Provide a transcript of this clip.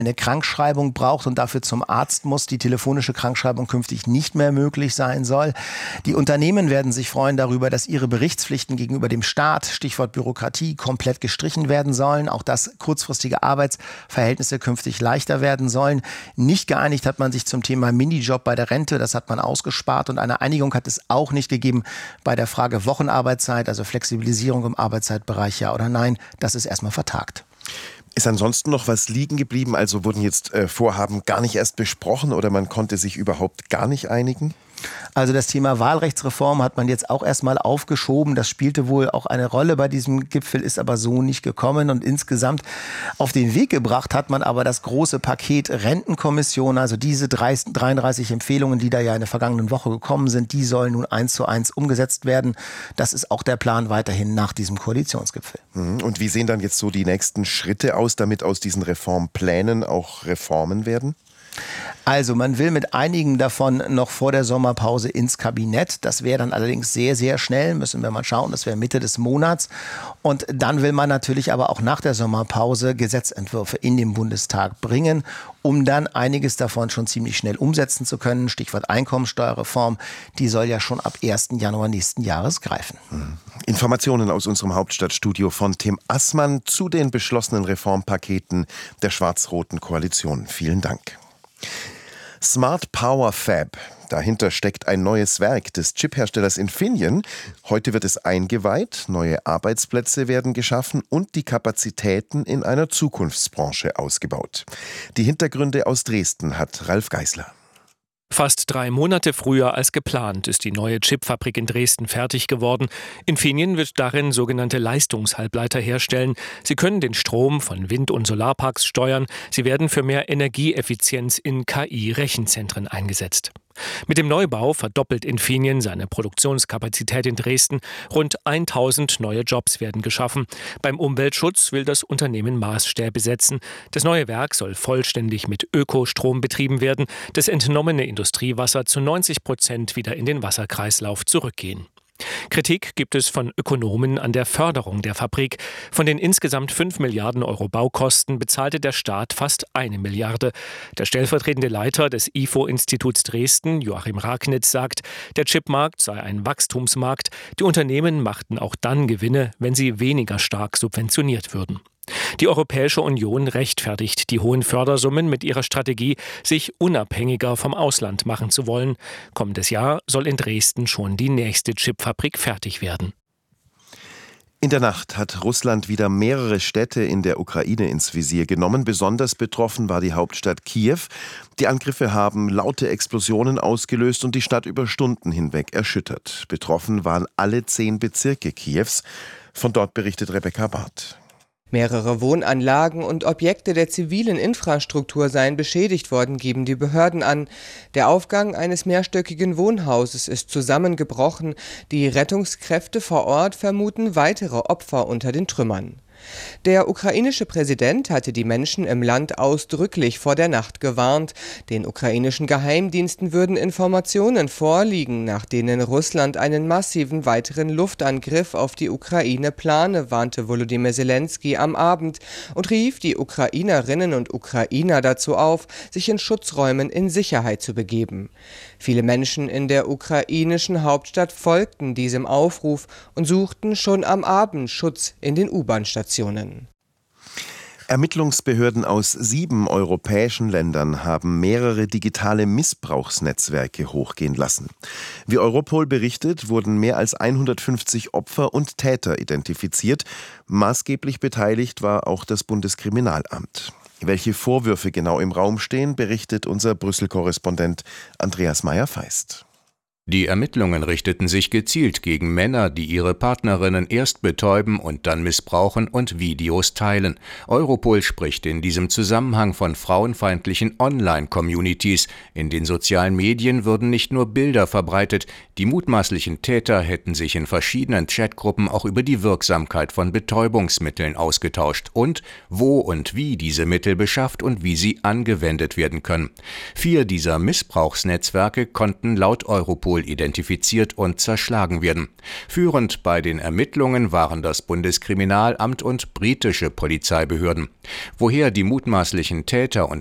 eine Krankschreibung braucht und dafür zum Arzt muss, die telefonische Krankschreibung künftig nicht mehr möglich sein soll. Die Unternehmen werden sich freuen darüber, dass ihre Berichtspflichten gegenüber dem Staat, Stichwort Bürokratie, komplett gestrichen werden sollen. Auch dass kurzfristige Arbeitsverhältnisse künftig leichter werden sollen. Nicht geeinigt hat man sich zum Thema Minijob bei der Rente. Das hat man ausgespart. Und eine Einigung hat es auch nicht gegeben bei der Frage Wochenarbeitszeit, also Flexibilisierung im Arbeitszeitbereich, ja oder nein. Das ist erstmal vertagt. Ist ansonsten noch was liegen geblieben? Also wurden jetzt Vorhaben gar nicht erst besprochen oder man konnte sich überhaupt gar nicht einigen? Also das Thema Wahlrechtsreform hat man jetzt auch erstmal aufgeschoben. Das spielte wohl auch eine Rolle bei diesem Gipfel, ist aber so nicht gekommen. Und insgesamt auf den Weg gebracht hat man aber das große Paket Rentenkommission. Also diese 33 Empfehlungen, die da ja in der vergangenen Woche gekommen sind, die sollen nun 1:1 umgesetzt werden. Das ist auch der Plan weiterhin nach diesem Koalitionsgipfel. Und wie sehen dann jetzt so die nächsten Schritte aus, damit aus diesen Reformplänen auch Reformen werden? Also man will mit einigen davon noch vor der Sommerpause ins Kabinett. Das wäre dann allerdings sehr, sehr schnell, müssen wir mal schauen. Das wäre Mitte des Monats. Und dann will man natürlich aber auch nach der Sommerpause Gesetzentwürfe in den Bundestag bringen, um dann einiges davon schon ziemlich schnell umsetzen zu können. Stichwort Einkommensteuerreform, die soll ja schon ab 1. Januar nächsten Jahres greifen. Informationen aus unserem Hauptstadtstudio von Tim Assmann zu den beschlossenen Reformpaketen der schwarz-roten Koalition. Vielen Dank. Smart Power Fab. Dahinter steckt ein neues Werk des Chipherstellers Infineon. Heute wird es eingeweiht, neue Arbeitsplätze werden geschaffen und die Kapazitäten in einer Zukunftsbranche ausgebaut. Die Hintergründe aus Dresden hat Ralf Geisler. Fast 3 Monate früher als geplant ist die neue Chipfabrik in Dresden fertig geworden. Infineon wird darin sogenannte Leistungshalbleiter herstellen. Sie können den Strom von Wind- und Solarparks steuern. Sie werden für mehr Energieeffizienz in KI-Rechenzentren eingesetzt. Mit dem Neubau verdoppelt Infineon seine Produktionskapazität in Dresden. Rund 1000 neue Jobs werden geschaffen. Beim Umweltschutz will das Unternehmen Maßstäbe setzen. Das neue Werk soll vollständig mit Ökostrom betrieben werden. Das entnommene Industriewasser zu 90% wieder in den Wasserkreislauf zurückgehen. Kritik gibt es von Ökonomen an der Förderung der Fabrik. Von den insgesamt 5 Milliarden Euro Baukosten bezahlte der Staat fast 1 Milliarde. Der stellvertretende Leiter des IFO-Instituts Dresden, Joachim Ragnitz, sagt, der Chipmarkt sei ein Wachstumsmarkt. Die Unternehmen machten auch dann Gewinne, wenn sie weniger stark subventioniert würden. Die Europäische Union rechtfertigt die hohen Fördersummen mit ihrer Strategie, sich unabhängiger vom Ausland machen zu wollen. Kommendes Jahr soll in Dresden schon die nächste Chipfabrik fertig werden. In der Nacht hat Russland wieder mehrere Städte in der Ukraine ins Visier genommen. Besonders betroffen war die Hauptstadt Kiew. Die Angriffe haben laute Explosionen ausgelöst und die Stadt über Stunden hinweg erschüttert. Betroffen waren alle 10 Bezirke Kiews. Von dort berichtet Rebecca Barth. Mehrere Wohnanlagen und Objekte der zivilen Infrastruktur seien beschädigt worden, geben die Behörden an. Der Aufgang eines mehrstöckigen Wohnhauses ist zusammengebrochen. Die Rettungskräfte vor Ort vermuten weitere Opfer unter den Trümmern. Der ukrainische Präsident hatte die Menschen im Land ausdrücklich vor der Nacht gewarnt. Den ukrainischen Geheimdiensten würden Informationen vorliegen, nach denen Russland einen massiven weiteren Luftangriff auf die Ukraine plane, warnte Volodymyr Zelensky am Abend und rief die Ukrainerinnen und Ukrainer dazu auf, sich in Schutzräumen in Sicherheit zu begeben. Viele Menschen in der ukrainischen Hauptstadt folgten diesem Aufruf und suchten schon am Abend Schutz in den U-Bahn-Stationen. Ermittlungsbehörden aus 7 europäischen Ländern haben mehrere digitale Missbrauchsnetzwerke hochgehen lassen. Wie Europol berichtet, wurden mehr als 150 Opfer und Täter identifiziert. Maßgeblich beteiligt war auch das Bundeskriminalamt. Welche Vorwürfe genau im Raum stehen, berichtet unser Brüssel-Korrespondent Andreas Meyer-Feist. Die Ermittlungen richteten sich gezielt gegen Männer, die ihre Partnerinnen erst betäuben und dann missbrauchen und Videos teilen. Europol spricht in diesem Zusammenhang von frauenfeindlichen Online-Communities. In den sozialen Medien würden nicht nur Bilder verbreitet, die mutmaßlichen Täter hätten sich in verschiedenen Chatgruppen auch über die Wirksamkeit von Betäubungsmitteln ausgetauscht und wo und wie diese Mittel beschafft und wie sie angewendet werden können. 4 dieser Missbrauchsnetzwerke konnten laut Europol Europol identifiziert und zerschlagen werden. Führend bei den Ermittlungen waren das Bundeskriminalamt und britische Polizeibehörden. Woher die mutmaßlichen Täter und